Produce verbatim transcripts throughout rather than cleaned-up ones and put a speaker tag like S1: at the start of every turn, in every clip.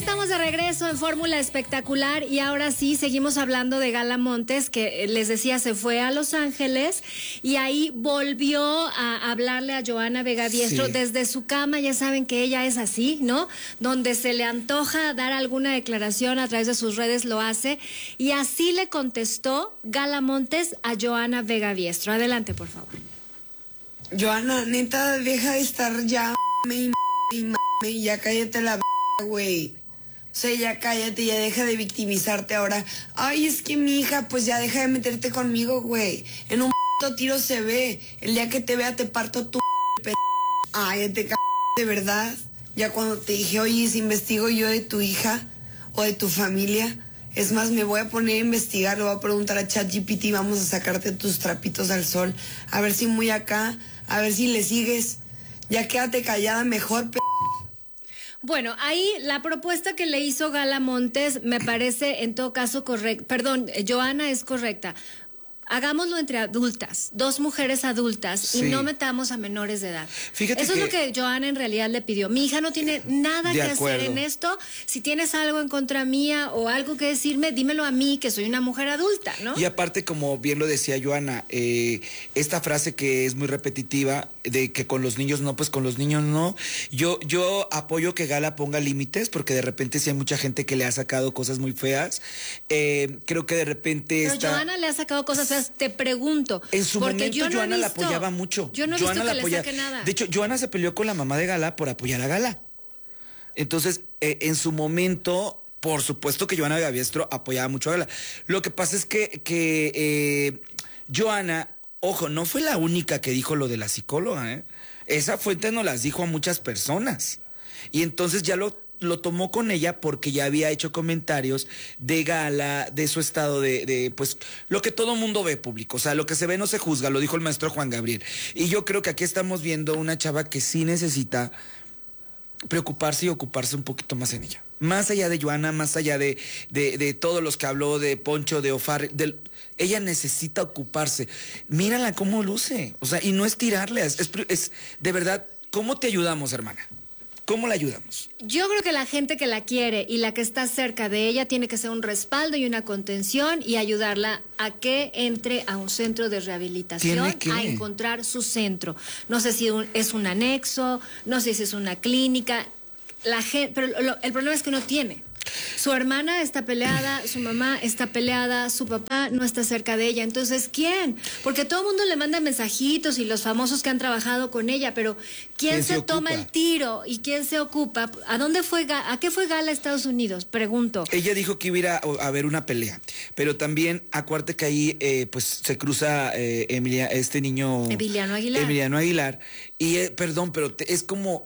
S1: estamos de regreso en Fórmula Espectacular y ahora sí seguimos hablando de Gala Montes, que les decía se fue a Los Ángeles y ahí volvió a hablarle a Johanna Vega Diestro sí. desde su cama. Ya saben que ella es así, ¿no? Donde se le antoja dar alguna declaración a través de sus redes lo hace, y así le contestó Gala Montes a Johanna Vega Diestro. Adelante, por favor.
S2: Johanna, neta, deja de estar ya y y ya cállate la güey. O sea, ya cállate, ya deja de victimizarte ahora. Ay, es que mi hija, pues ya deja de meterte conmigo, güey. En un tiro se ve. El día que te vea te parto tu p. Ay, te c... de verdad. Ya cuando te dije, oye, si investigo yo de tu hija o de tu familia, es más, me voy a poner a investigar, le voy a preguntar a ChatGPT y vamos a sacarte tus trapitos al sol. A ver si muy acá, a ver si le sigues. Ya quédate callada mejor, p.
S1: Bueno, ahí la propuesta que le hizo Gala Montes me parece en todo caso correcta. Perdón, Johanna es correcta. Hagámoslo entre adultas, dos mujeres adultas, sí. y no metamos a menores de edad. Fíjate Eso que... es lo que Johanna en realidad le pidió. Mi hija no tiene nada de que acuerdo. hacer en esto. Si tienes algo en contra mía o algo que decirme, dímelo a mí, que soy una mujer adulta, ¿no?
S3: Y aparte, como bien lo decía Johanna, eh, esta frase que es muy repetitiva, de que con los niños no, pues con los niños no. Yo, yo apoyo que Gala ponga límites, porque de repente si hay mucha gente que le ha sacado cosas muy feas. Eh, creo que de repente
S1: Pero
S3: esta...
S1: Johanna le ha sacado cosas feas. Te pregunto.
S3: En su
S1: porque
S3: momento
S1: yo no
S3: Johanna
S1: he
S3: la
S1: visto,
S3: apoyaba mucho.
S1: Yo no he
S3: Johanna
S1: visto que
S3: apoya...
S1: le saque nada.
S3: De hecho, Johanna se peleó con la mamá de Gala por apoyar a Gala. Entonces, eh, en su momento, por supuesto que Johanna Vega Diestro apoyaba mucho a Gala. Lo que pasa es que, que eh, Johanna, ojo, no fue la única que dijo lo de la psicóloga, ¿eh? Esa fuente nos las dijo a muchas personas. Y entonces ya lo... lo tomó con ella porque ya había hecho comentarios de Gala, de su estado de, de, pues, lo que todo mundo ve público. O sea, lo que se ve no se juzga, lo dijo el maestro Juan Gabriel. Y yo creo que aquí estamos viendo una chava que sí necesita preocuparse y ocuparse un poquito más en ella. Más allá de Johanna, más allá de, de, de todos los que habló, de Poncho, de Ofar, de, ella necesita ocuparse. Mírala cómo luce. O sea, y no es tirarle, es, es, es de verdad, ¿cómo te ayudamos, hermana? ¿Cómo la ayudamos?
S1: Yo creo que la gente que la quiere y la que está cerca de ella tiene que ser un respaldo y una contención y ayudarla a que entre a un centro de rehabilitación, a encontrar su centro. No sé si un, es un anexo, no sé si es una clínica, la gente, pero lo, el problema es que no tiene. Su hermana está peleada, su mamá está peleada, su papá no está cerca de ella. Entonces, ¿quién? Porque todo el mundo le manda mensajitos y los famosos que han trabajado con ella, pero ¿quién, ¿Quién se, se toma el tiro y quién se ocupa? ¿A dónde fue Gala? ¿A qué fue Gala a Estados Unidos? Pregunto.
S3: Ella dijo que iba a ir a, a ver una pelea, pero también acuérdate que ahí eh, pues se cruza eh, Emilia, este niño
S1: Emiliano Aguilar.
S3: Emiliano Aguilar y eh, perdón, pero te, es como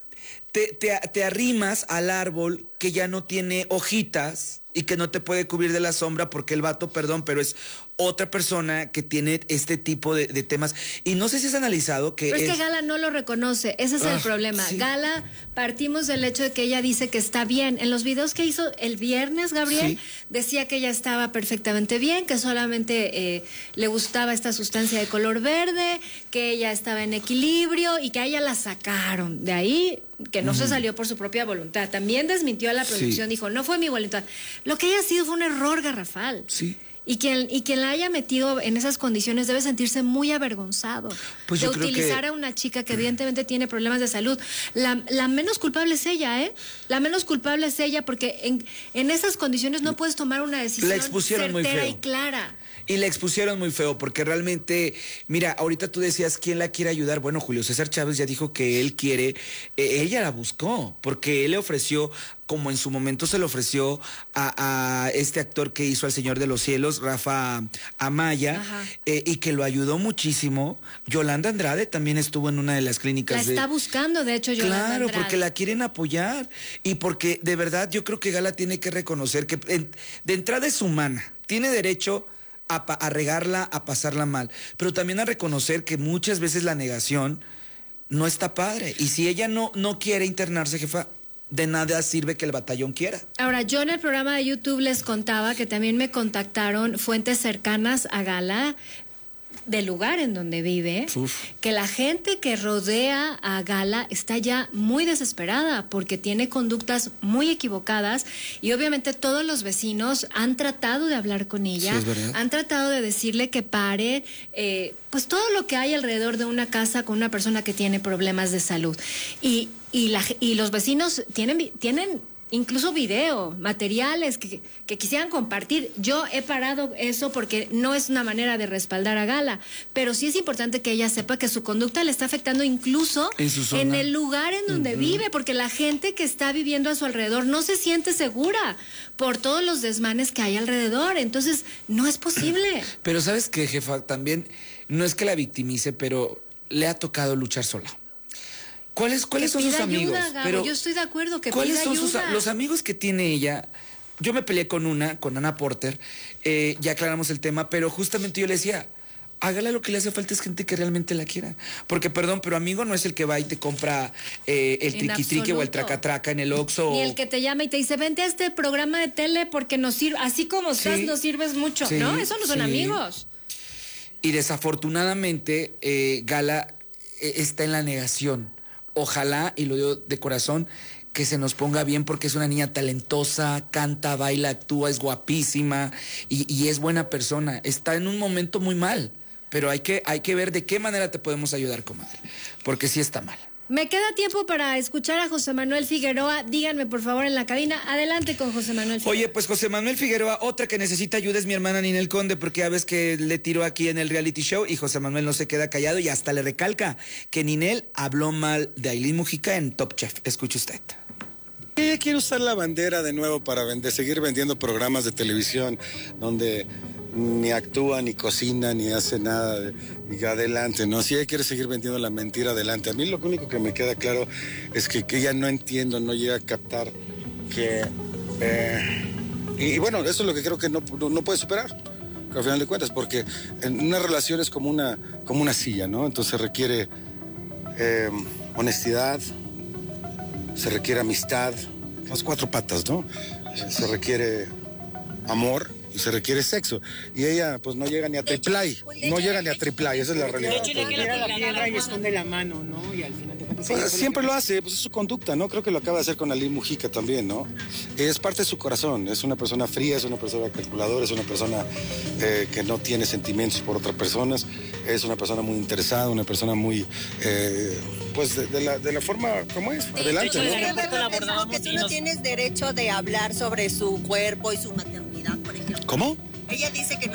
S3: Te, te, te arrimas al árbol que ya no tiene hojitas y que no te puede cubrir de la sombra porque el vato, perdón, pero es otra persona que tiene este tipo de, de temas. Y no sé si has analizado que...
S1: Pero es,
S3: es
S1: que Gala no lo reconoce, ese es ah, el problema. Sí. Gala, partimos del hecho de que ella dice que está bien. En los videos que hizo el viernes, Gabriel, sí. decía que ella estaba perfectamente bien, que solamente eh, le gustaba esta sustancia de color verde, que ella estaba en equilibrio y que a ella la sacaron. De ahí... que no uh-huh. se salió por su propia voluntad. También desmintió a la producción, sí. dijo, no fue mi voluntad. Lo que haya sido fue un error garrafal.
S3: Sí.
S1: Y quien, y quien la haya metido en esas condiciones debe sentirse muy avergonzado
S3: pues
S1: de
S3: yo creo
S1: utilizar
S3: que...
S1: a una chica que evidentemente tiene problemas de salud. La, la menos culpable es ella, ¿eh? La menos culpable es ella porque en, en esas condiciones no puedes tomar una decisión certera y clara.
S3: Y la expusieron muy feo, porque realmente, mira, ahorita tú decías quién la quiere ayudar. Bueno, Julio César Chávez ya dijo que él quiere, eh, ella la buscó, porque él le ofreció, como en su momento se le ofreció a, a este actor que hizo Al Señor de los Cielos, Rafa Amaya, eh, y que lo ayudó muchísimo. Yolanda Andrade también estuvo en una de las clínicas.
S1: La
S3: de...
S1: está buscando, de hecho, Yolanda
S3: Claro,
S1: Andrade.
S3: porque la quieren apoyar. Y porque, de verdad, yo creo que Gala tiene que reconocer que en, de entrada es humana, tiene derecho A, a regarla, a pasarla mal, pero también a reconocer que muchas veces la negación no está padre, y si ella no, no quiere internarse, jefa, de nada sirve que el batallón quiera.
S1: Ahora, yo en el programa de YouTube les contaba que también me contactaron fuentes cercanas a Gala, del lugar en donde vive,
S3: Uf.
S1: que la gente que rodea a Gala está ya muy desesperada porque tiene conductas muy equivocadas y obviamente todos los vecinos han tratado de hablar con ella,
S3: Sí, es verdad.
S1: han tratado de decirle que pare, eh, pues todo lo que hay alrededor de una casa con una persona que tiene problemas de salud. Y, y, la, y los vecinos tienen, tienen incluso video, materiales que, que quisieran compartir. Yo he parado eso porque no es una manera de respaldar a Gala, pero sí es importante que ella sepa que su conducta le está afectando incluso
S3: en, su zona.
S1: en el lugar en donde
S3: Uh-huh.
S1: vive, porque la gente que está viviendo a su alrededor no se siente segura por todos los desmanes que hay alrededor. Entonces, no es posible.
S3: Pero ¿sabes qué, jefa? También no es que la victimice, pero le ha tocado luchar sola. ¿Cuáles, cuáles son sus
S1: Pida
S3: amigos?
S1: ayuda, Gabo,
S3: Pero,
S1: yo estoy de acuerdo que
S3: ¿cuáles
S1: pida
S3: son sus,
S1: ayuda.
S3: los amigos que tiene ella? Yo me peleé con una, con Ana Porter, eh, ya aclaramos el tema, pero justamente yo le decía, hágale, lo que le hace falta es gente que realmente la quiera. Porque, perdón, pero amigo no es el que va y te compra eh, el
S1: En
S3: triqui-triqui o el
S1: absoluto.
S3: traca-traca en el Oxxo.
S1: Ni el que te llama y te dice, vente a este programa de tele porque nos sirve, así como estás,
S3: Sí.
S1: nos sirves mucho.
S3: Sí,
S1: ¿No? Eso no son
S3: sí.
S1: amigos.
S3: Y desafortunadamente, eh, Gala eh, está en la negación. Ojalá, y lo digo de corazón, que se nos ponga bien porque es una niña talentosa, canta, baila, actúa, es guapísima y, y es buena persona. Está en un momento muy mal, pero hay que, hay que ver de qué manera te podemos ayudar, comadre, porque sí está mal.
S1: Me queda tiempo para escuchar a José Manuel Figueroa. Díganme, por favor, en la cabina. Adelante con José Manuel Figueroa.
S3: Oye, pues José Manuel Figueroa, otra que necesita ayuda es mi hermana Ninel Conde, porque ya ves que le tiró aquí en el reality show y José Manuel no se queda callado y hasta le recalca que Ninel habló mal de Ailín Mujica en Top Chef. Escuche usted.
S4: Ella quiere usar la bandera de nuevo para vender, seguir vendiendo programas de televisión donde ni actúa, ni cocina, ni hace nada. De, y adelante, ¿no? Si ella quiere seguir vendiendo la mentira, adelante. A mí lo único que me queda claro es que, que ella no entiendo, no llega a captar que... Eh, y, y bueno, eso es lo que creo que no, no, no puede superar, al final de cuentas, porque en una relación es como una, como una silla, ¿no? Entonces requiere eh, honestidad, se requiere amistad, las cuatro patas, ¿no? Se requiere amor y se requiere sexo. Y ella, pues, no llega ni a triplay. No llega ni a triplay, esa es la realidad.
S5: De hecho, le queda la piedra y esconde la mano, ¿no? Y al final de cuentas...
S4: Pues, siempre lo hace, pues es su conducta, ¿no? Creo que lo acaba de hacer con Ailín Mujica también, ¿no? Es parte de su corazón, es una persona fría, es una persona calculadora, es una persona eh, que no tiene sentimientos por otras personas, es una persona muy interesada, una persona muy, eh, pues de, de, la, de la forma como es, adelante,
S5: de hecho,
S4: ¿no?
S5: es verdad
S6: que tú no tienes derecho de hablar sobre su cuerpo y su maternidad, por ejemplo.
S4: ¿Cómo?
S6: Ella dice que no